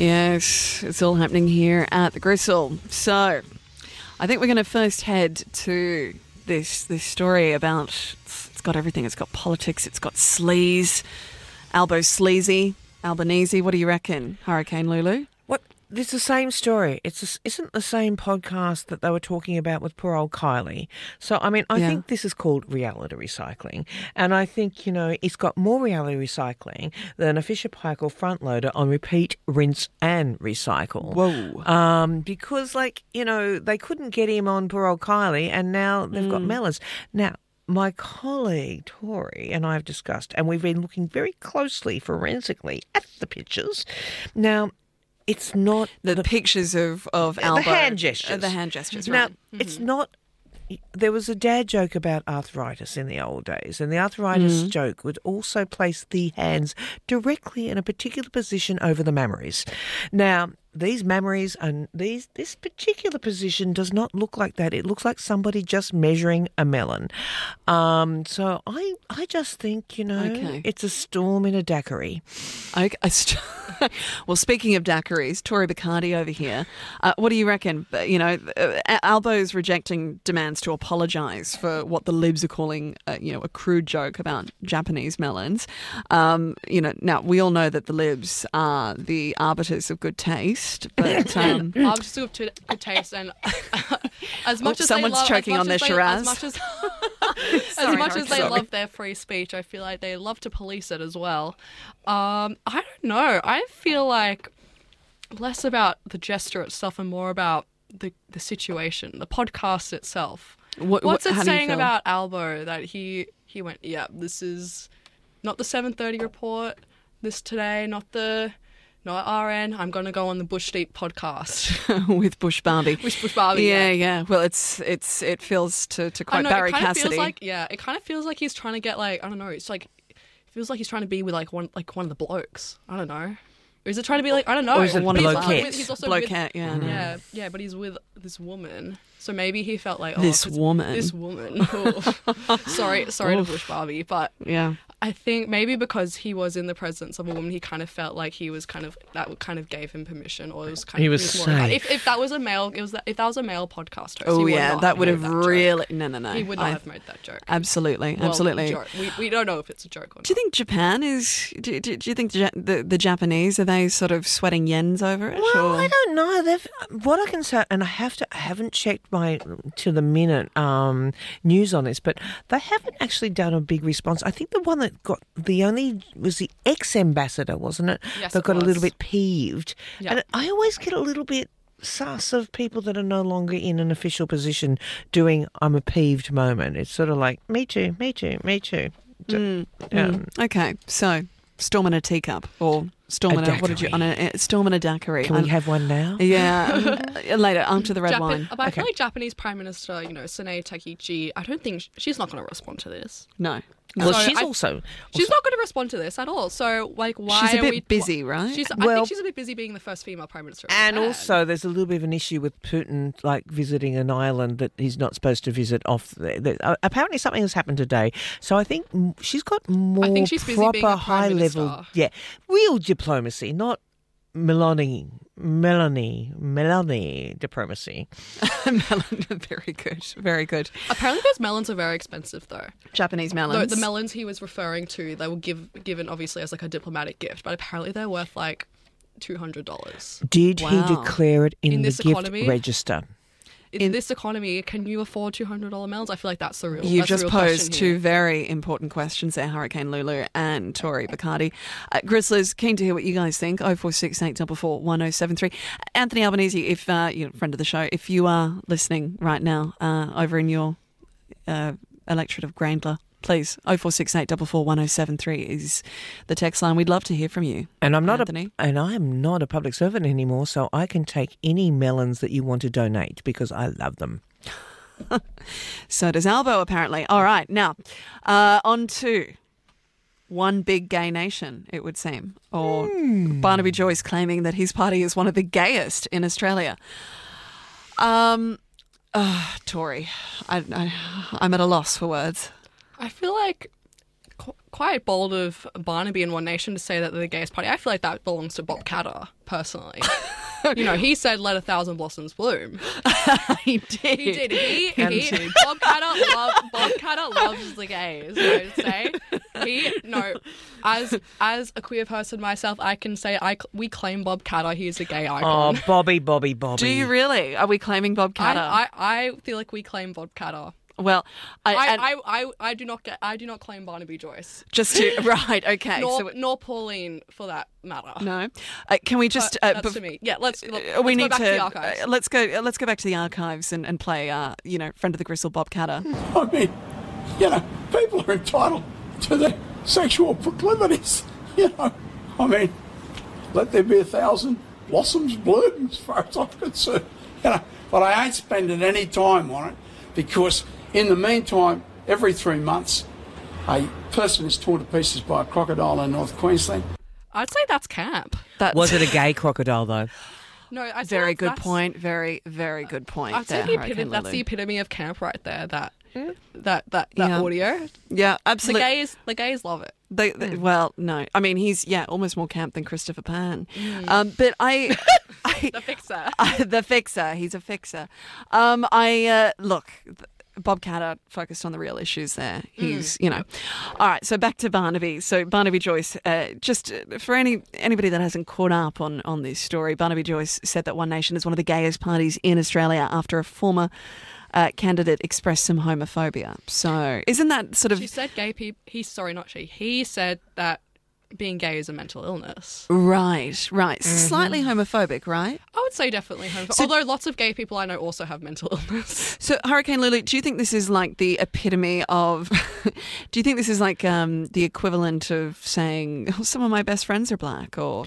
Yes, it's all happening here at the Gristle. So, I think we're going to first head to this story about, it's got everything. It's got politics, it's got sleaze, Albo Sleazy, Albanese. What do you reckon, Hurricane Lulu? What? It's the same story. Isn't the same podcast that they were talking about with poor old Kylie. So, I mean, I think this is called reality recycling. And I think, it's got more reality recycling than a Fisher Paykel front loader on repeat, rinse and recycle. Whoa. Because, they couldn't get him on poor old Kylie and now they've got Mellors. Now, my colleague Tori and I have discussed, and we've been looking very closely forensically at the pictures. Now, it's not the pictures of Albo. The hand gestures. The hand gestures, now, right. It's not... There was a dad joke about arthritis in the old days, and the arthritis joke would also place the hands directly in a particular position over the mammaries. Now, these mammaries and this particular position does not look like that. It looks like somebody just measuring a melon. So I just think, it's a storm in a daiquiri. Okay. Well, speaking of daiquiris, Tori Bacardi over here. What do you reckon? Albo's rejecting demands to apologise for what the libs are calling, a crude joke about Japanese melons. Now we all know that the libs are the arbiters of good taste, but arbiters of good taste, and as much as someone's choking on their Shiraz. As much as they love their free speech, I feel like they love to police it as well. I don't know. I feel like less about the gesture itself and more about the situation, the podcast itself. What's it saying about Albo that he went, this is not the 7:30 report, this today, not RN. I'm going to go on the Bush Deep podcast with Bush Barbie. With Bush Barbie, yeah. Well, it feels to quote Barry Cassidy. It kind of feels like he's trying to get I don't know. It feels like he's trying to be with one of the blokes. I don't know. Or is it trying to be I don't know. Or is it one of the blokes? He's also Bloquette, yeah. Yeah, but he's with this woman. So maybe he felt like, This woman. Oh. Sorry to Bush Barbie, but yeah. I think maybe because he was in the presence of a woman, he kind of felt like he was that kind of gave him permission, or it was kind of... He was safe. If that was a male, if that was a male podcast host, oh he yeah, that would have really... Joke. No. He would not have made that joke. Absolutely. We don't know if it's a joke or not. Do you think Japan is... Do you think the Japanese, are they sort of sweating yens over it? Well, I don't know. What I can say, and I haven't checked my to the minute news on this, but they haven't actually done a big response. I think the one that got was the ex-ambassador, wasn't it? Yes, that got it a little was. bit peeved. Yeah. And I always get a little bit sus of people that are no longer in an official position doing I'm a peeved moment. It's sort of like, me too. Okay, so storm in a teacup or storm in a storm in a daiquiri. Can we have one now? Yeah, later after the red wine. But I feel like Japanese Prime Minister, Sanae Takaichi, I don't think she's not going to respond to this. No. Well, So she's she's not going to respond to this at all. So, why she's a are bit we busy, right? I think she's a bit busy being the first female prime minister. And also, there's a little bit of an issue with Putin, visiting an island that he's not supposed to visit off there. Apparently, something has happened today. So I think she's got more she's busy being proper a prime high-level, minister. real diplomacy, not Melanie diplomacy. Very good. Apparently, those melons are very expensive, though. Japanese melons. The melons he was referring to, they were given obviously as a diplomatic gift, but apparently they're worth $200. Did he Wow. declare it in the this gift economy? register? In this economy, can you afford $200 melons? I feel like that's the real. You've that's just the real posed question two here. very important questions there, Hurricane Lulu and Tori Bacardi. Grizzlers, keen to hear what you guys think. 046844 1073. Anthony Albanese, if you're a friend of the show, if you are listening right now over in your electorate of Grandler, please, 046844 1073 is the text line. We'd love to hear from you. And I'm not Anthony. I'm not a public servant anymore, so I can take any melons that you want to donate because I love them. So does Albo, apparently. All right, now on to one big gay nation, it would seem, or Barnaby Joyce claiming that his party is one of the gayest in Australia. Tory, I'm at a loss for words. I feel like quite bold of Barnaby and One Nation to say that they're the gayest party. I feel like that belongs to Bob Catter, personally. He said, "Let 1,000 blossoms bloom." He did. He did. Bob Catter loves the gays. I would say as a queer person myself, I can say we claim Bob Catter. He is a gay icon. Oh, Bobby. Do you really? Are we claiming Bob Catter? I feel like we claim Bob Catter. Well, I do not claim Barnaby Joyce. Just to right, okay. Nor Pauline for that matter. No, can we just? That's to me. Yeah, let's go back to the archives. Let's go back to the archives and play. Friend of the Gristle, Bob Catter. I mean, people are entitled to their sexual proclivities. I mean, let there be 1,000 blossoms bloom as far as I'm concerned. But I ain't spending any time on it because. In the meantime, every 3 months, a person is torn to pieces by a crocodile in North Queensland. I'd say that's camp. Was it a gay crocodile, though? No, I'd say very good point. Very, very good point. I'd say that's the epitome of camp right there. That audio. Yeah, absolutely. The gays love it. Well, no. I mean, he's almost more camp than Christopher Pan. But I the fixer. The fixer. He's a fixer. Look. Bob Catter focused on the real issues there. He's, All right, so back to Barnaby. So Barnaby Joyce, just for anybody that hasn't caught up on this story, Barnaby Joyce said that One Nation is one of the gayest parties in Australia after a former candidate expressed some homophobia. So isn't that sort of... She said gay people... He said that being gay is a mental illness. Right. Slightly homophobic, right? I would say definitely homophobic. Although lots of gay people I know also have mental illness. So, Hurricane Lulu, do you think this is like the epitome of... do you think this is like the equivalent of saying, some of my best friends are black or,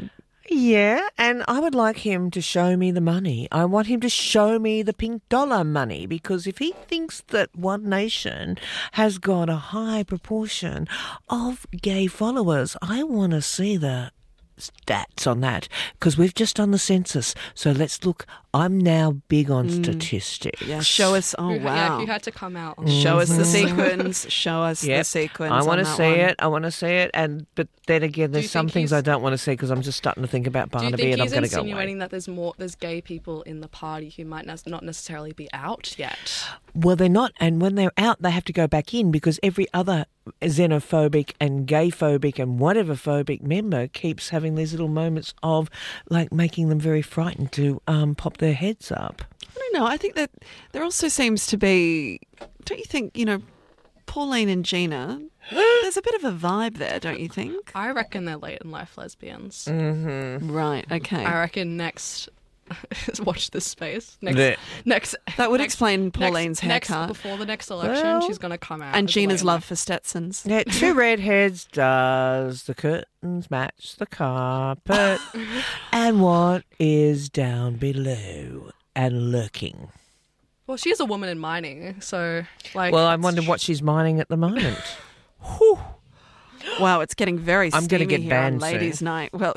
Yeah, and I would like him to show me the money. I want him to show me the pink dollar money because if he thinks that One Nation has got a high proportion of gay followers, I want to see the stats on that because we've just done the census. So let's look. I'm now big on statistics. Yeah, show us. Oh, wow. Yeah, you had to come out. Show us the sequence. Show us the sequence. I want to see it. I want to see it. But then again, there's some things I don't want to see because I'm just starting to think about Barnaby and I'm going to go away. Do you think he's insinuating that there's gay people in the party who might not necessarily be out yet? Well, they're not. And when they're out, they have to go back in because every other xenophobic and gay-phobic and whatever-phobic member keeps having these little moments of like making them very frightened to pop their heads up. I don't know. I think that there also seems to be, don't you think, Pauline and Gina, there's a bit of a vibe there, don't you think? I reckon they're late in life lesbians. Mm-hmm. Right, okay. I reckon next... watch this space. Next. That would explain Pauline's haircut. Before the next election, she's going to come out. And Gina's love for Stetsons. Yeah, two redheads, does the curtains match the carpet? And what is down below and lurking? Well, she is a woman in mining, so Well, I wonder what she's mining at the moment. Whew. Wow, it's getting very steamy. I'm going to get here banned on Ladies' soon. Night. Well,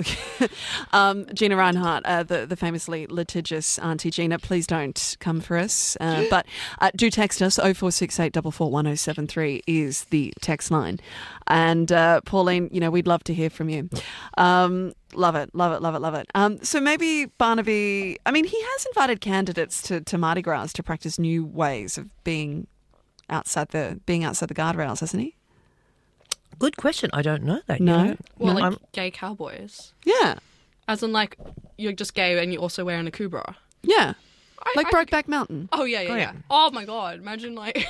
Gina Reinhardt, the famously litigious Auntie Gina, please don't come for us. But do text us. 0468 441 is the text line. And Pauline, we'd love to hear from you. Love it. So maybe Barnaby, he has invited candidates to Mardi Gras to practice new ways of being outside the guardrails, hasn't he? Good question. I don't know that. No. Well, gay cowboys. Yeah. As in, you're just gay and you're also wearing a kubra. Yeah. Brokeback Mountain. Oh, yeah. Oh, my God. Imagine, I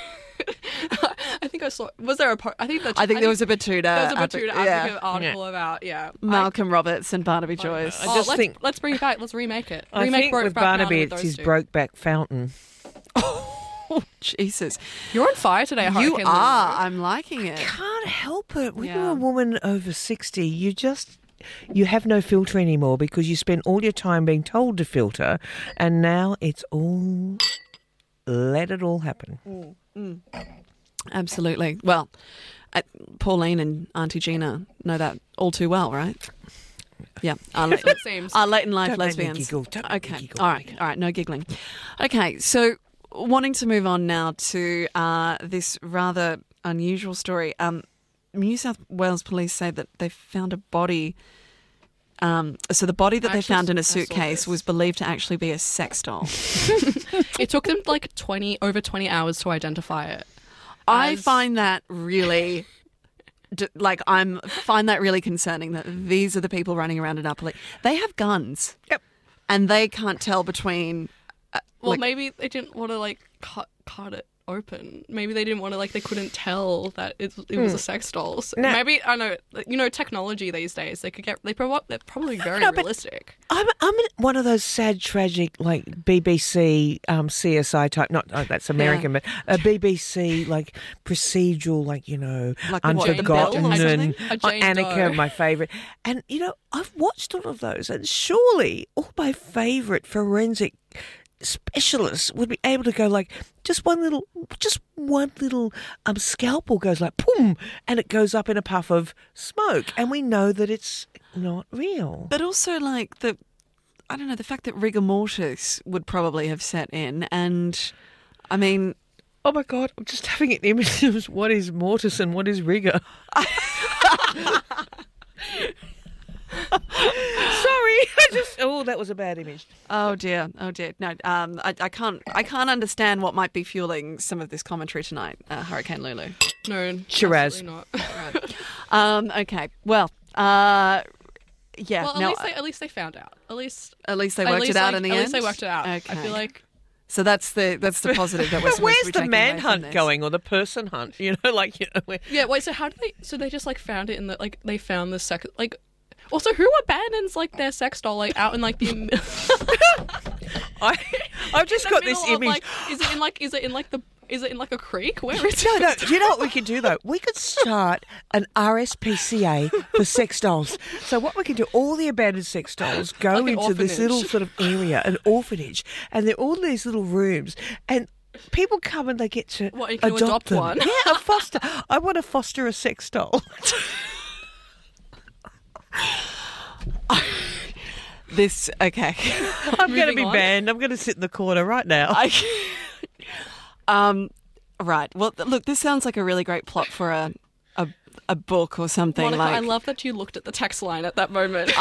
think I saw... Was there a... I think there was a Batuta. There was a Batuta article about, Malcolm Roberts and Barnaby Joyce. I just think... Let's bring it back. Let's remake it. I think with Barnaby, it's his Brokeback Fountain. Oh, Jesus. You're on fire today, Hurricane You are. I'm liking it. I can't help it. When you're a woman over 60, you have no filter anymore because you spend all your time being told to filter, and now it's all... Let it all happen. Absolutely. Well, Pauline and Auntie Gina know that all too well, right? Yeah, our late in life Don't lesbians. Don't okay, all right, no giggling. Okay, so wanting to move on now to this rather unusual story. New South Wales police say that they found a body. So the body that they found in a suitcase was believed to actually be a sex doll. It took them like over 20 hours to identify it. I find that really, find that really concerning that these are the people running around in our police. They have guns. Yep. And they can't tell between. Maybe they didn't want to cut it open. Maybe they didn't want to they couldn't tell that it was a sex doll. So maybe I know technology these days they're probably very realistic. I'm one of those sad, tragic BBC CSI type. Not that's American, but a BBC procedural Unforgotten and Annika, my favourite. And I've watched all of those, and surely all my favourite forensic specialists would be able to go just one little scalpel goes boom, and it goes up in a puff of smoke, and we know that it's not real. But also the fact that rigor mortis would probably have set in, and I mean, oh my God, I'm just having an image of what is mortis and what is rigor. Sorry, that was a bad image. Oh dear. No, I can't understand what might be fueling some of this commentary tonight, Hurricane Lulu. No, Shiraz. Not. Okay. Well, yeah. Well, at least they found out. At least they worked it out in the end. At least they worked it out. Okay. I feel like. So that's the positive that we're supposed to be where's the taking manhunt away from going, or the person hunt? Yeah. Wait. So how did they? So they just found it in the they found the sex Also, who abandons their sex doll out in the? I've just got this image. Is it in a creek? Where is it? No. Do you know what we could do though? We could start an RSPCA for sex dolls. So what we could do, all the abandoned sex dolls go into this little sort of area, an orphanage, and there are all these little rooms, and people come and they get to you can adopt them. one. Yeah, a foster. I want to foster a sex doll. Okay. I'm going to be banned. I'm going to sit in the corner right now. Right. Well, look, this sounds like a really great plot for a book or something. Monica, I love that you looked at the text line at that moment.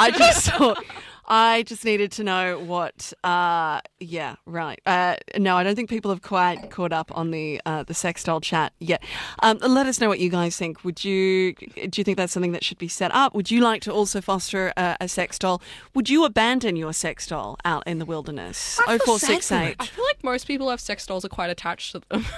I just needed to know what. Yeah, right. No, I don't think people have quite caught up on the sex doll chat yet. Let us know what you guys think. Do you think that's something that should be set up? Would you like to also foster a sex doll? Would you abandon your sex doll out in the wilderness? 0468. I feel like most people who have sex dolls are quite attached to them.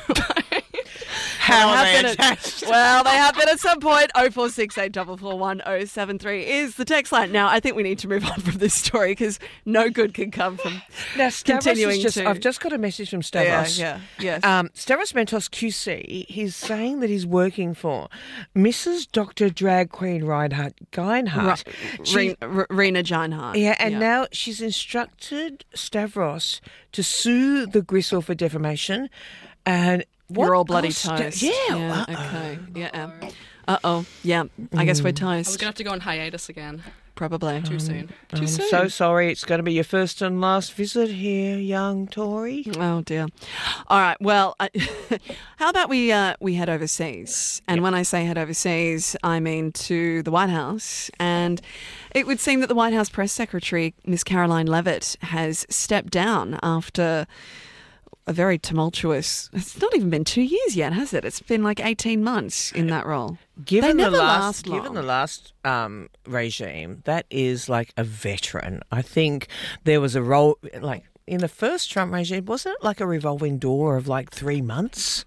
How are they attached? Well, they have been at some point. 0468 441 073 is the text line. Now, I think we need to move on from this story because no good can come from continuing to... I've just got a message from Stavros. Yeah. Stavros Mentos QC, he's saying that he's working for Mrs. Dr. Drag Queen Reinhardt Geinhardt. Rena Geinhardt. Yeah, and now she's instructed Stavros to sue the Gristle for defamation. And you're all bloody toast. Yeah. Okay. Yeah. Uh-oh. Yeah. I guess we're toast. I was going to have to go on hiatus again. Probably. Too soon. I'm so sorry. It's going to be your first and last visit here, young Tory. Oh, dear. All right. Well, how about we head overseas? And when I say head overseas, I mean to the White House. And it would seem that the White House press secretary, Miss Caroline Leavitt, has stepped down after a very tumultuous... It's not even been 2 years yet, has it? It's been 18 months in that role. Given they the never last, last long. Given the last regime, that is a veteran. I think there was a role... in the first Trump regime, wasn't it a revolving door of 3 months?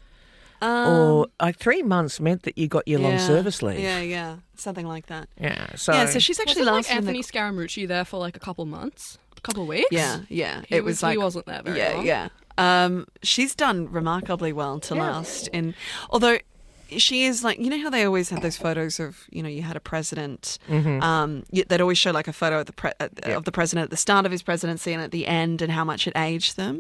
Or 3 months meant that you got your long service leave. Yeah. Something like that. Yeah. So she's actually lasted... Anthony Scaramucci there for a couple months? A couple of weeks? Yeah. He wasn't there very long. Yeah. She's done remarkably well to last. Although she is you know how they always have those photos of, you had a president, they'd always show a photo of the president at the start of his presidency and at the end and how much it aged them.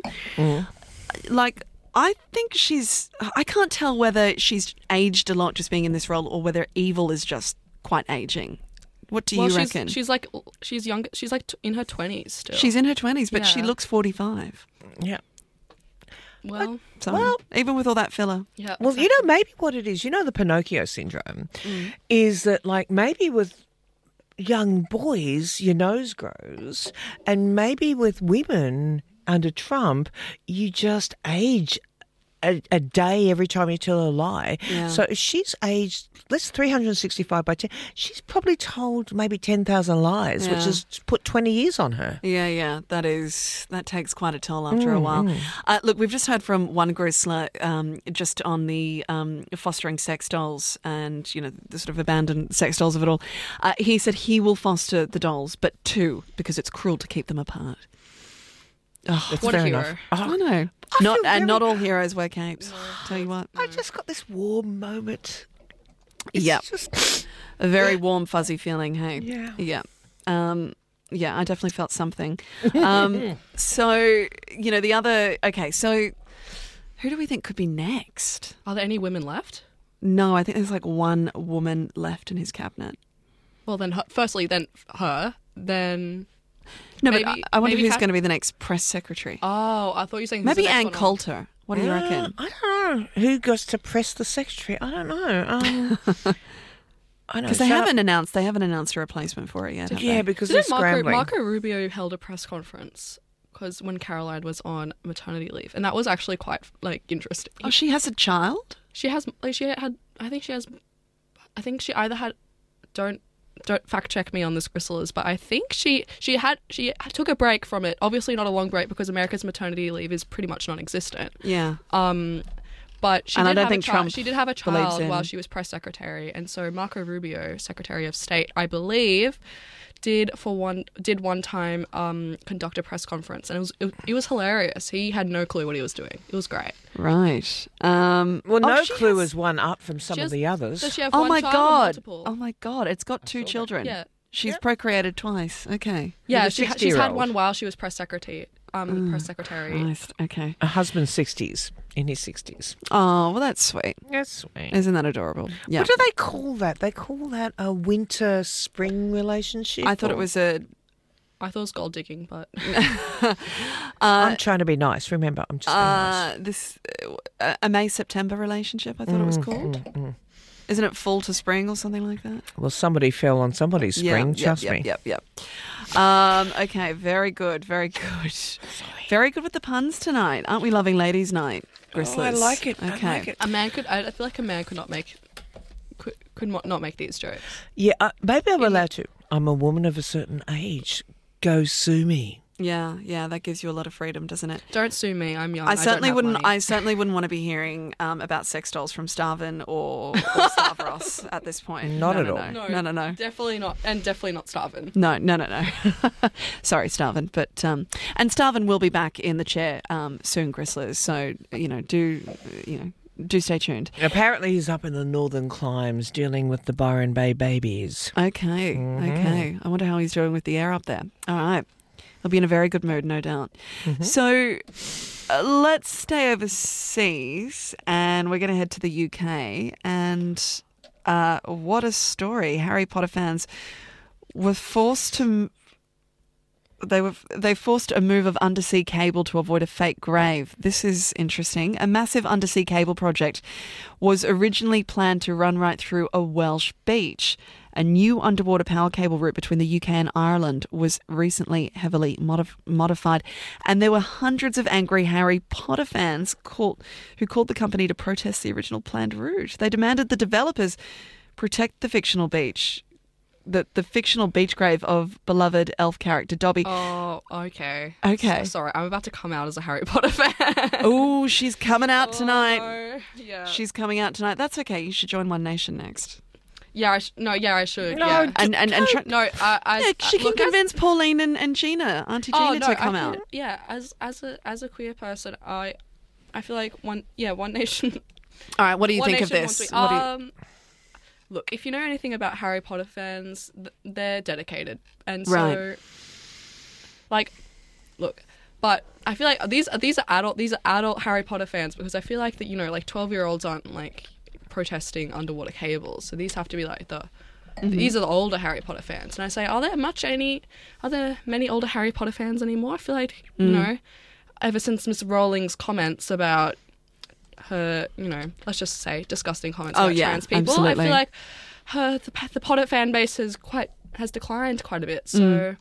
I think I can't tell whether she's aged a lot just being in this role or whether evil is just quite aging. What do you reckon? She's young. She's in her 20s still. She's in her 20s, but she looks 45. Yeah. Well, So, even with all that filler. yeah. Well, you know, maybe what it is, you know, the Pinocchio syndrome is that, like, maybe with young boys, your nose grows, and maybe with women under Trump, you just age a day every time you tell a lie. Yeah. So if she's aged, let's 365 by 10, she's probably told maybe 10,000 lies, which Yeah. has put 20 years on her. Yeah, that takes quite a toll after a while. Look, we've just heard from one Grissler just on the fostering sex dolls and, you know, the sort of abandoned sex dolls of it all. He said he will foster the dolls, but 2, because it's cruel to keep them apart. Oh, That's What a fair hero. enough. I know. I feel very- Not all heroes wear capes. Tell you what. I just got this warm moment. It's Yep. just... A very warm, fuzzy feeling, hey? Yeah. Yeah. Yeah, I definitely felt something. So, you know, the other... Okay, so who do we think could be next? Are there any women left? No, I think there's like one woman left in his cabinet. Well, then, firstly, then her, then. No, Maybe- but I wonder maybe who's Kat- going to be the next press secretary. Oh, I thought you were saying Maybe who's the Ann next one on. Coulter. What do you reckon? I don't know. Who goes to press the secretary? I don't know. I know. Because they haven't announced a replacement for it yet, have Yeah, they? because they're Didn't scrambling. Marco Rubio held a press conference because when Caroline was on maternity leave, and that was actually quite interesting. Oh, she has a child? She either had don't fact check me on this, Gristles, but I think she took a break from it. Obviously not a long break because America's maternity leave is pretty much non-existent. Yeah. But she And I did don't have think a child. Trump She did have a believes child in- while she was press secretary, and so Marco Rubio, Secretary of State, I believe, did one time conduct a press conference, and it was hilarious. He had no clue what he was doing. It was great. Right. Well, no she clue has- is one up from some She of has- the others. Does she have Oh one my child or god! multiple? Oh my god! It's got 2 children. Yeah. She's procreated twice. Okay. Yeah, With a she's had 60-year-old. one while she was press secretary. Press secretary. Christ. Okay. A husband 60s, in his 60s. Oh well, that's sweet. That's sweet. Isn't that adorable? Yeah. What do they call that? They call that a winter-spring relationship? I thought it was a. I thought it was gold digging, but I'm trying to be nice. Remember, I'm just being nice. a May-September relationship. I thought it was called. Isn't it fall to spring or something like that? Well, somebody fell on somebody's spring, trust me. Yep. Okay, very good, very good. Very good with the puns tonight. Aren't we loving Ladies' Night, Gristlers? Oh, I like it. Okay. I like it. I feel like a man could not make these jokes. Yeah, maybe I'm allowed to. I'm a woman of a certain age. Go sue me. Yeah, that gives you a lot of freedom, doesn't it? Don't sue me. I'm young. I certainly don't have wouldn't. money. I certainly wouldn't want to be hearing about sex dolls from Starvin or Stavros at this point. Not No, at no, all. No. Definitely not, and definitely not starving. No. Sorry, Starvin, but and Starvin will be back in the chair soon, Gristlers. So do stay tuned. Apparently he's up in the northern climes dealing with the Byron Bay babies. Okay. I wonder how he's doing with the air up there. All right. He'll be in a very good mood, no doubt. So let's stay overseas and we're going to head to the UK. And what a story. Harry Potter fans were forced to... They forced a move of undersea cable to avoid a fake grave. This is interesting. A massive undersea cable project was originally planned to run right through a Welsh beach. A new underwater power cable route between the UK and Ireland was recently heavily modified, and there were hundreds of angry Harry Potter fans who called the company to protest the original planned route. They demanded the developers protect the fictional beach. The fictional beach grave of beloved elf character Dobby. Oh, okay. Okay. Sorry, I'm about to come out as a Harry Potter fan. Oh, she's coming out tonight. Oh, yeah. She's coming out tonight. That's okay. You should join One Nation next. Yeah, I should. No, yeah. And try, No, she can convince Pauline and Gina, Auntie Gina, to come out. Yeah, as a queer person, I feel like One Nation. All right. What do you One think of Nation this? wants me- Look, if you know anything about Harry Potter fans, they're dedicated, and so, Right. look. But I feel like these are adult Harry Potter fans, because I feel like that 12-year-olds aren't protesting underwater cables, so these have to be these are the older Harry Potter fans. And I say, are there many older Harry Potter fans anymore? I feel like ever since Miss Rowling's comments about her, let's just say disgusting comments about trans people, absolutely. I feel like the Potter fan base has declined quite a bit. So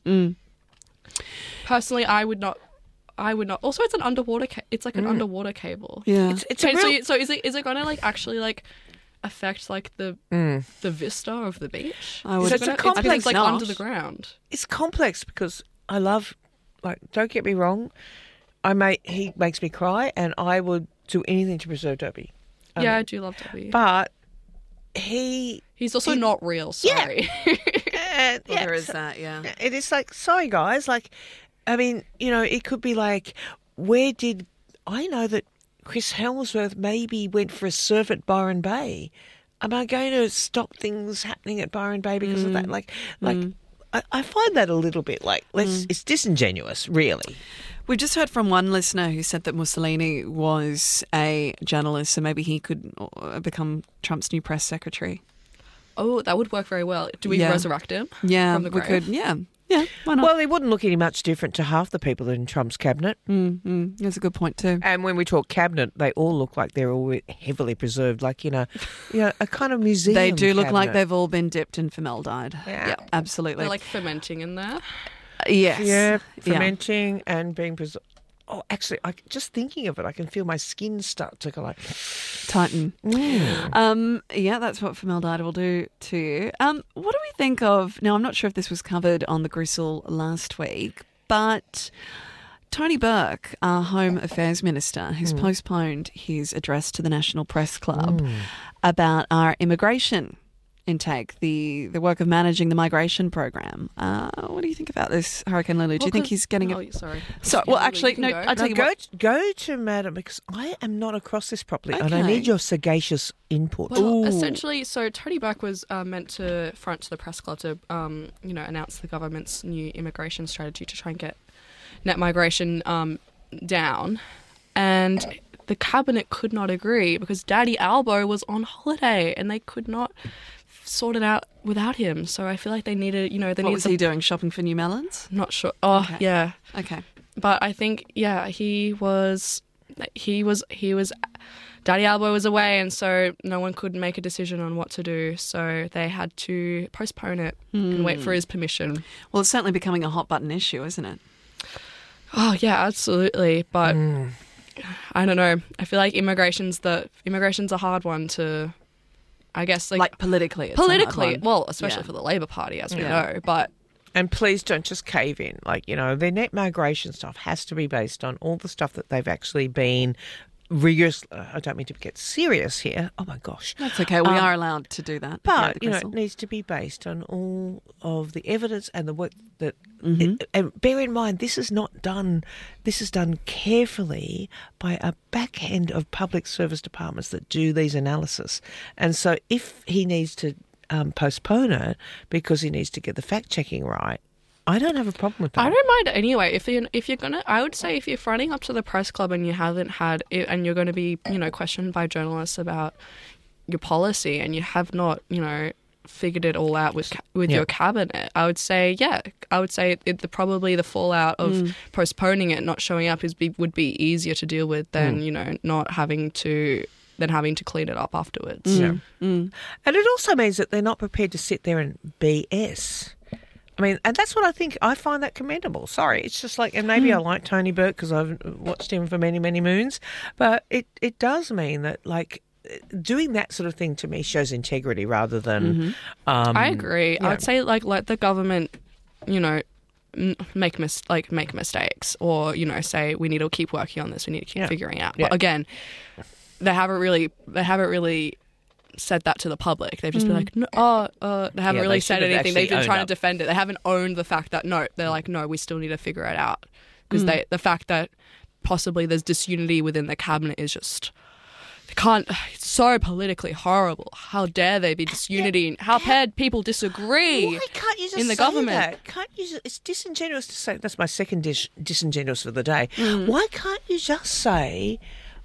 personally, I would not. Also, it's an underwater. It's like an underwater cable. Yeah. It's a real... So is it going to like actually like affect like the vista of the beach? I would. So it's a complex. It's like under the ground. It's complex because I love, like, don't get me wrong, he makes me cry, and I would do anything to preserve Dobby. Yeah, I do love Dobby. But he's also not real. Sorry. Yeah, There is that, yeah. It is like, sorry guys, like, I mean, it could be like, I know that Chris Helmsworth maybe went for a surf at Byron Bay. Am I going to stop things happening at Byron Bay because of that? I find that a little bit like, it's disingenuous, really. We just heard from one listener who said that Mussolini was a journalist, so maybe he could become Trump's new press secretary. Oh, that would work very well. Do we resurrect him? Yeah, from the grave? we could. Yeah, why not? Well, he wouldn't look any much different to half the people in Trump's cabinet. That's a good point too. And when we talk cabinet, they all look like they're all heavily preserved, like, a kind of museum. They do look like cabinet. they've all been dipped in formaldehyde. Yeah. Absolutely. They're like fermenting in there. Yes. Yeah, fermenting and being preserved. Oh, actually, just thinking of it, I can feel my skin start to go like... Tighten. That's what formaldehyde will do to you. What do we think of... Now, I'm not sure if this was covered on the Gristle last week, but Tony Burke, our Home Affairs Minister, has postponed his address to the National Press Club about our immigration intake, the work of managing the migration program. What do you think about this, Hurricane Lulu? Do you think he's getting it? Sorry. So, well, actually, no. I'll tell you what. Go to Madam, because I am not across this properly, and I Okay. need your sagacious input. Well, essentially, so Tony Burke was meant to front to the press club to, announce the government's new immigration strategy to try and get net migration down, and the cabinet could not agree because Daddy Albo was on holiday and they could not sort it out without him. So I feel like they needed, What was he doing? Shopping for new melons? Not sure. Oh, Okay. yeah. Okay. But I think, he was. Daddy Albo was away, and so no one could make a decision on what to do. So they had to postpone it and wait for his permission. Well, it's certainly becoming a hot button issue, isn't it? Oh yeah, absolutely. But I don't know. I feel like immigration's a hard one to, I guess, like politically. It's a hard one. well, especially Yeah. for the Labor Party, as we Yeah. know. But And please don't just cave in. Like, their net migration stuff has to be based on all the stuff that they've actually been rigorous. I don't mean to get serious here. Oh my gosh. That's okay. We are allowed to do that. here at But, the Gristle. it needs to be based on all of the evidence and the work that... and bear in mind, this is done carefully by a back end of public service departments that do these analysis. And so if he needs to postpone it because he needs to get the fact-checking right, I don't have a problem with that. I don't mind anyway. If you're gonna, I would say if you're fronting up to the press club and you haven't had it, and you're going to be, questioned by journalists about your policy, and you have not, figured it all out with your cabinet, I would say, probably the fallout of postponing it, not showing up, would be easier to deal with than not having to. Than having to clean it up afterwards. Yeah. And it also means that they're not prepared to sit there and BS. I mean, and that's what I find that commendable. Sorry, it's just like, and maybe I like Tony Burke because I've watched him for many, many moons, but it does mean that, like, doing that sort of thing to me shows integrity rather than... I agree. yeah. I'd say, like, let the government, make mistakes, or say we need to keep working on this, we need to keep figuring out. Yeah. But again, they haven't really said that to the public. They've just been like, no, they haven't really they said should have anything. They've been actually trying to owned up. defend it. They haven't owned the fact that they're like, no, we still need to figure it out, because the fact that possibly there's disunity within the cabinet is just. It's so politically horrible. How dare there be disunity? How dare people disagree? Why can't you just in the say government? that? Can't you? It's disingenuous to say. That's my second disingenuous for the day. Why can't you just say,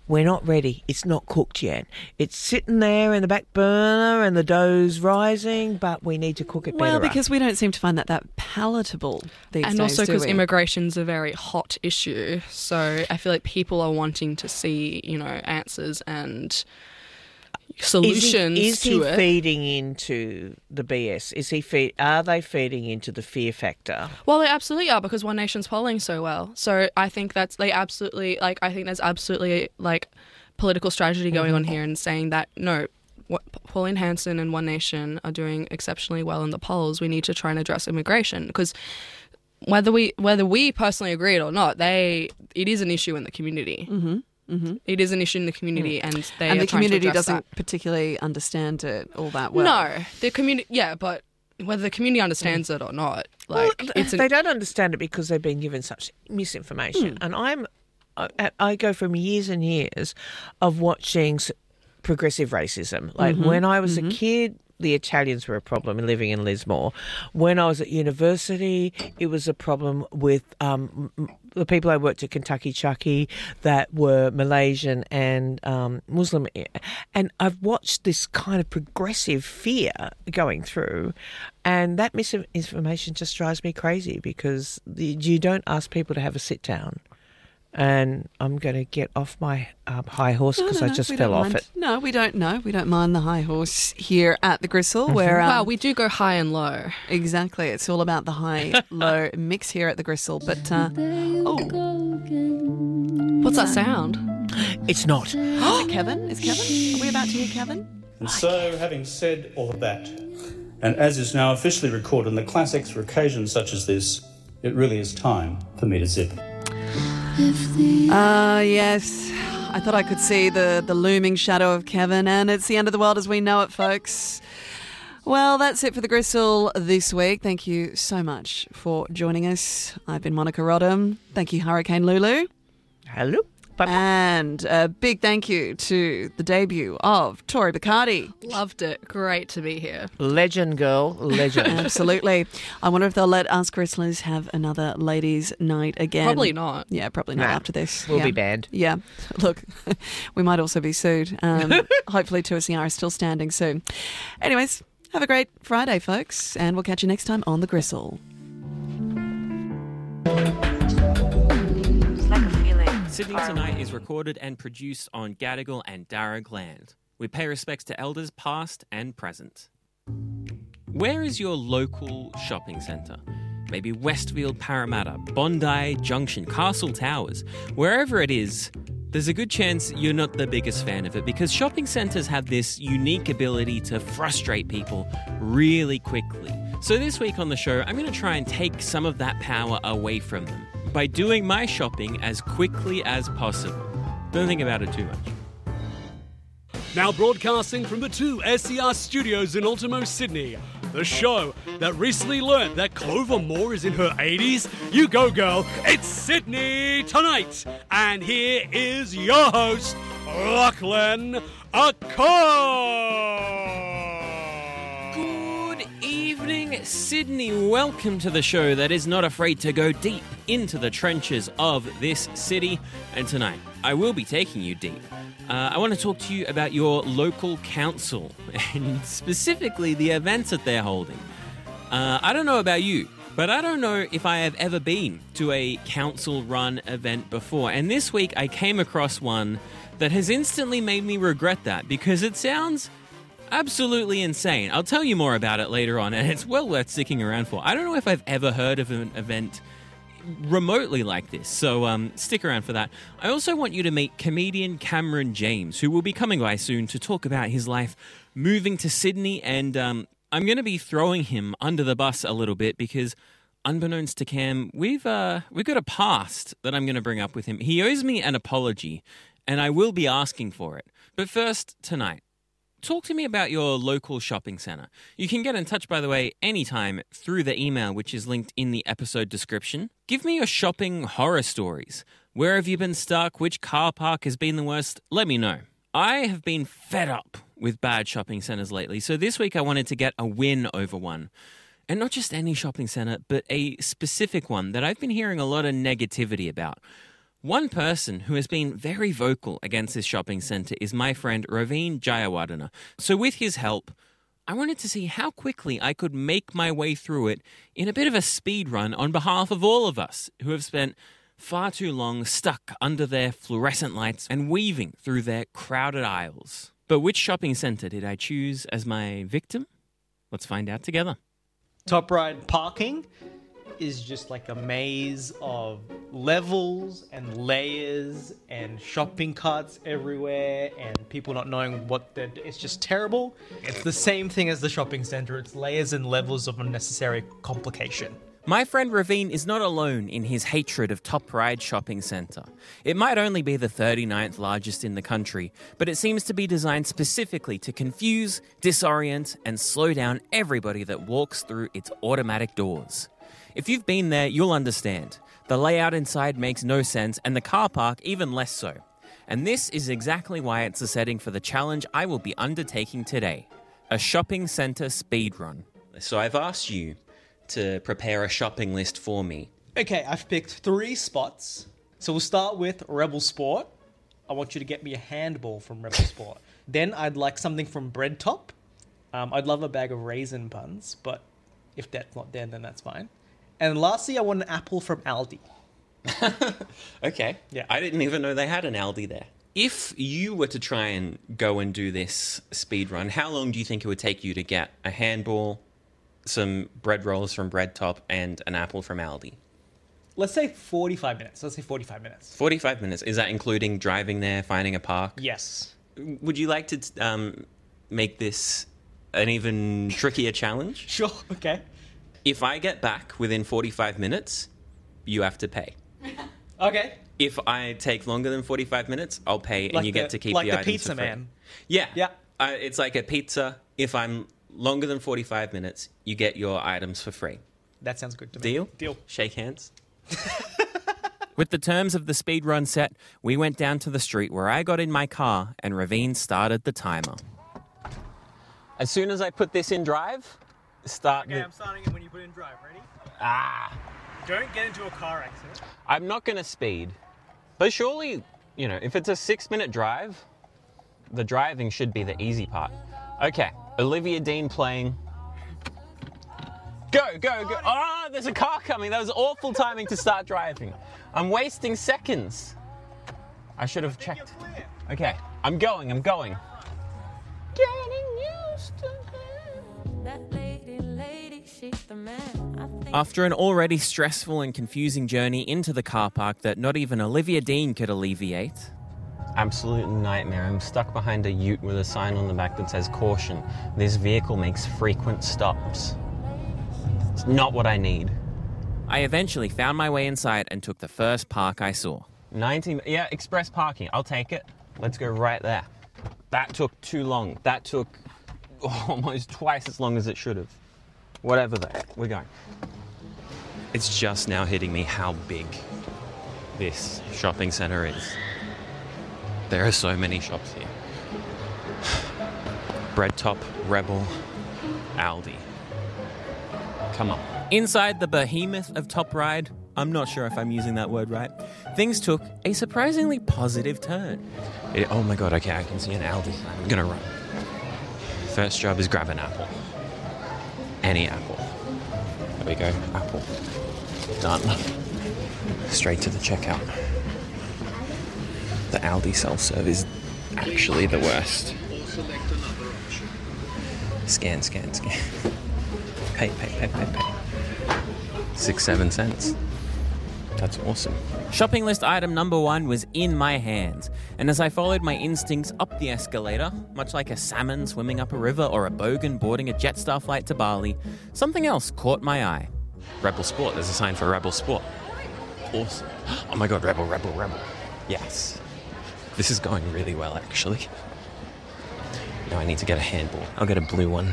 we're not ready. It's not cooked yet. It's sitting there in the back burner and the dough's rising, but we need to cook it better. Well, because we don't seem to find that palatable these days, and also do because we? immigration's a very hot issue. So I feel like people are wanting to see, answers and solutions is he to it. feeding into the BS? Are they feeding into the fear factor? Well, they absolutely are, because One Nation's polling so well. So I think there's absolutely political strategy going on here, and saying that no, Pauline Hanson and One Nation are doing exceptionally well in the polls. We need to try and address immigration, because whether we personally agree it or not, it is an issue in the community. Mm-hmm. Mm-hmm. It is an issue in the community, and the community doesn't particularly understand it all that well. No, the community, but whether the community understands it or not, they don't understand it because they've been given such misinformation. And I go from years and years of watching progressive racism. Like when I was a kid, the Italians were a problem living in Lismore. When I was at university, it was a problem with the people I worked at Kentucky Chucky that were Malaysian and Muslim. And I've watched this kind of progressive fear going through, and that misinformation just drives me crazy, because you don't ask people to have a sit down. And I'm going to get off my high horse because I just fell off it. No, we don't know. We don't mind the high horse here at the Gristle. Where we do go high and low. Exactly. It's all about the high-low mix here at the Gristle. But, what's that sound? It's not. Is it Kevin? Is Kevin? Are we about to hear Kevin? And so, having said all of that, and as is now officially recorded in the classics for occasions such as this, it really is time for me to zip. Yes. I thought I could see the looming shadow of Kevin, and it's the end of the world as we know it, folks. Well, that's it for the Gristle this week. Thank you so much for joining us. I've been Monica Rodham. Thank you, Hurricane Lulu. Hello. Bye-bye. And a big thank you to the debut of Tori Bacardi. Loved it. Great to be here. Legend, girl. Legend. Absolutely. I wonder if they'll let us Gristlers have another ladies' night again. Probably not. Yeah, probably not after this. We'll be banned. Yeah. Look, we might also be sued. Hopefully 2SER is still standing soon. Anyways, have a great Friday, folks, and we'll catch you next time on The Gristle. Sydney Tonight is recorded and produced on Gadigal and Darug land. We pay respects to elders past and present. Where is your local shopping centre? Maybe Westfield, Parramatta, Bondi Junction, Castle Towers. Wherever it is, there's a good chance you're not the biggest fan of it, because shopping centres have this unique ability to frustrate people really quickly. So this week on the show, I'm going to try and take some of that power away from them by doing my shopping as quickly as possible. Don't think about it too much. Now broadcasting from the 2SER studios in Ultimo, Sydney, the show that recently learnt that Clover Moore is in her 80s. You go, girl. It's Sydney Tonight. And here is your host, Lachlan Akar. Good evening, Sydney. Welcome to the show that is not afraid to go deep into the trenches of this city. And tonight, I will be taking you deep. I want to talk to you about your local council, and specifically the events that they're holding. I don't know about you, but I don't know if I have ever been to a council-run event before. And this week I came across one that has instantly made me regret that, because it sounds absolutely insane. I'll tell you more about it later on, and it's well worth sticking around for. I don't know if I've ever heard of an event remotely like this, so stick around for that. I also want you to meet comedian Cameron James, who will be coming by soon to talk about his life moving to Sydney, and I'm going to be throwing him under the bus a little bit, because unbeknownst to Cam, we've got a past that I'm going to bring up with him. He owes me an apology, and I will be asking for it. But first, tonight, talk to me about your local shopping centre. You can get in touch, by the way, anytime through the email, which is linked in the episode description. Give me your shopping horror stories. Where have you been stuck? Which car park has been the worst? Let me know. I have been fed up with bad shopping centres lately, so this week I wanted to get a win over one. And not just any shopping centre, but a specific one that I've been hearing a lot of negativity about. One person who has been very vocal against this shopping centre is my friend Raveen Jayawardena. So with his help, I wanted to see how quickly I could make my way through it in a bit of a speed run on behalf of all of us who have spent far too long stuck under their fluorescent lights and weaving through their crowded aisles. But which shopping centre did I choose as my victim? Let's find out together. Top Ride parking is just like a maze of levels and layers and shopping carts everywhere and people not knowing what they're... It's just terrible. It's the same thing as the shopping centre. It's layers and levels of unnecessary complication. My friend Raveen is not alone in his hatred of Top Ride Shopping Centre. It might only be the 39th largest in the country, but it seems to be designed specifically to confuse, disorient, and slow down everybody that walks through its automatic doors. If you've been there, you'll understand. The layout inside makes no sense, and the car park even less so. And this is exactly why it's the setting for the challenge I will be undertaking today. A shopping centre speedrun. So I've asked you to prepare a shopping list for me. Okay, I've picked 3 spots. So we'll start with Rebel Sport. I want you to get me a handball from Rebel Sport. Then I'd like something from Bread Top. I'd love a bag of raisin buns, but if that's not there, then that's fine. And lastly, I want an apple from Aldi. Okay. Yeah. I didn't even know they had an Aldi there. If you were to try and go and do this speed run, how long do you think it would take you to get a handball, some bread rolls from Bread Top, and an apple from Aldi? Let's say 45 minutes. 45 minutes. 45 minutes. Is that including driving there, finding a park? Yes. Would you like to make this an even trickier challenge? Sure, okay. If I get back within 45 minutes, you have to pay. Okay. If I take longer than 45 minutes, I'll pay and you get to keep the items Like the pizza for free. man. Yeah. Yeah. It's like a pizza. If I'm longer than 45 minutes, you get your items for free. That sounds good to me. Deal? Deal. Shake hands. With the terms of the speedrun set, we went down to the street where I got in my car and Raveen started the timer. As soon as I put this in drive, start... Okay, I'm starting it when you put in drive. Ready? Don't get into a car accident. I'm not going to speed. But surely, if it's a 6-minute drive, the driving should be the easy part. Okay, Olivia Dean playing. Go, go, go. Oh, there's a car coming. That was awful timing to start driving. I'm wasting seconds. I should have checked. Okay, I'm going. Getting used to that lady, she's the man. After an already stressful and confusing journey into the car park that not even Olivia Dean could alleviate. Absolute nightmare. I'm stuck behind a ute with a sign on the back that says caution. This vehicle makes frequent stops. It's not what I need. I eventually found my way inside and took the first park I saw. Express parking. I'll take it. Let's go right there. That took too long. That took almost twice as long as it should have. Whatever though, we're going. It's just now hitting me how big this shopping centre is. There are so many shops here. Bread Top, Rebel, Aldi. Come on. Inside the behemoth of Top Ride, I'm not sure if I'm using that word right, things took a surprisingly positive turn. Oh my god, okay, I can see an Aldi. I'm gonna run. First job is grab an apple. Any apple. There we go, apple. Done. Straight to the checkout. The Aldi self-serve is actually the worst. Scan. Pay. 6-7 cents. That's awesome. Shopping list item number 1 was in my hands, and as I followed my instincts up the escalator, much like a salmon swimming up a river or a bogan boarding a Jetstar flight to Bali, something else caught my eye. Rebel Sport. There's a sign for Rebel Sport. Awesome. Oh my god, Rebel. Yes. This is going really well, actually. Now I need to get a handball. I'll get a blue one.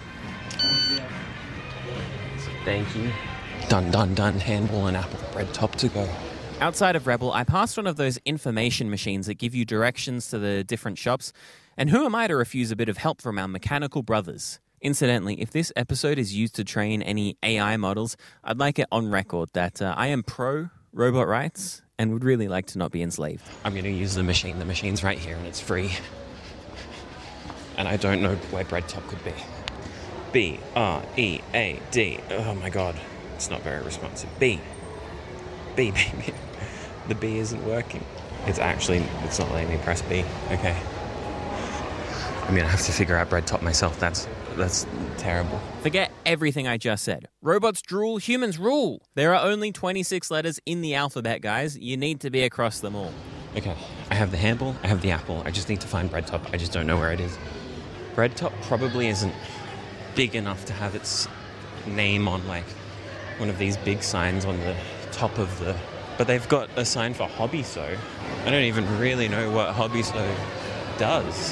Thank you. Done. Handball and apple. Bread Top to go. Outside of Rebel, I passed one of those information machines that give you directions to the different shops, and who am I to refuse a bit of help from our mechanical brothers? Incidentally, if this episode is used to train any AI models, I'd like it on record that I am pro robot rights and would really like to not be enslaved. I'm going to use the machine. The machine's right here and it's free. And I don't know where Bread Top could be. B-R-E-A-D. Oh my god. It's not very responsive. B. The B isn't working. It's not letting me press B. Okay. I'm going to have to figure out Bread Top myself. That's terrible. Forget everything I just said. Robots drool, humans rule. There are only 26 letters in the alphabet, guys. You need to be across them all. Okay, I have the handle, I have the apple. I just need to find Bread Top. I just don't know where it is. Bread Top probably isn't big enough to have its name on, like, one of these big signs on the top of the... But they've got a sign for Hobby Sew. I don't even really know what Hobby Sew does.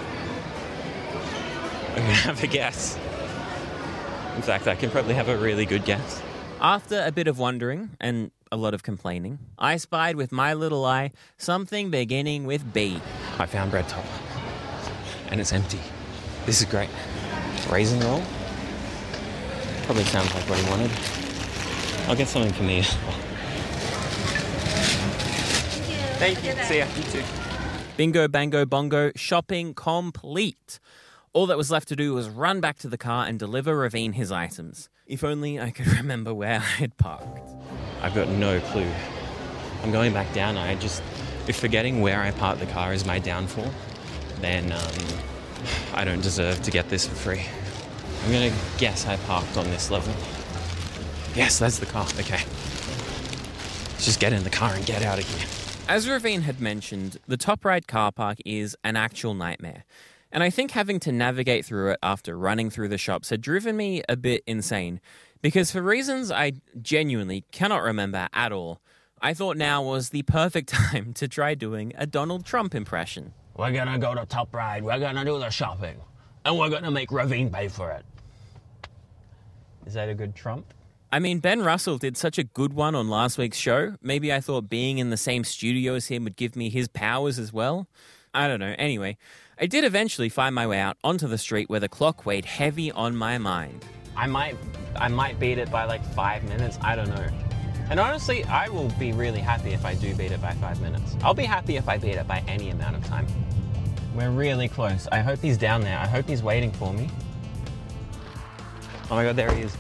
I'm going to have a guess. In fact, I can probably have a really good guess. After a bit of wondering and a lot of complaining, I spied with my little eye something beginning with B. I found Bread Top. And it's empty. This is great. Raisin roll? Probably sounds like what he wanted. I'll get something for me as well. Thank you. See ya. You too. Bingo, bango, bongo, shopping complete. All that was left to do was run back to the car and deliver Ravine his items. If only I could remember where I had parked. I've got no clue. I'm going back down. If forgetting where I parked the car is my downfall, then I don't deserve to get this for free. I'm going to guess I parked on this level. Yes, that's the car. Okay. Let's just get in the car and get out of here. As Ravine had mentioned, the Top Ride car park is an actual nightmare. And I think having to navigate through it after running through the shops had driven me a bit insane. Because for reasons I genuinely cannot remember at all, I thought now was the perfect time to try doing a Donald Trump impression. We're gonna go to Top Ride, we're gonna do the shopping, and we're gonna make Ravine pay for it. Is that a good Trump? I mean, Ben Russell did such a good one on last week's show. Maybe I thought being in the same studio as him would give me his powers as well. I don't know. Anyway, I did eventually find my way out onto the street where the clock weighed heavy on my mind. I might beat it by like 5 minutes. I don't know. And honestly, I will be really happy if I do beat it by 5 minutes. I'll be happy if I beat it by any amount of time. We're really close. I hope he's down there. I hope he's waiting for me. Oh my god, there he is.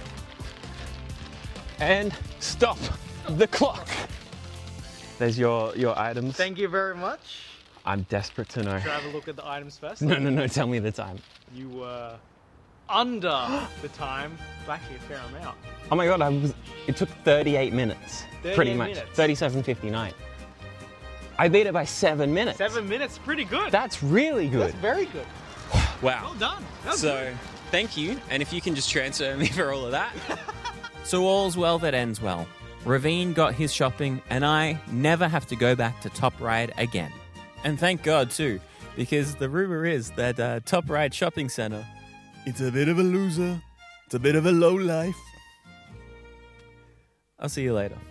And stop the clock. There's your items. Thank you very much. I'm desperate to know. Should I have a look at the items first? No, tell me the time. You were under the time, actually a fair amount. Oh my god, it took 38 minutes. 38 pretty much. minutes. 37:59. I beat it by 7 minutes. 7 minutes, pretty good. That's really good. That's very good. Wow. Well done. So, thank you, and if you can just transfer me for all of that. So all's well that ends well. Ravine got his shopping, and I never have to go back to Top Ride again. And thank God, too, because the rumor is that Top Ride Shopping Centre, it's a bit of a loser. It's a bit of a low life. I'll see you later.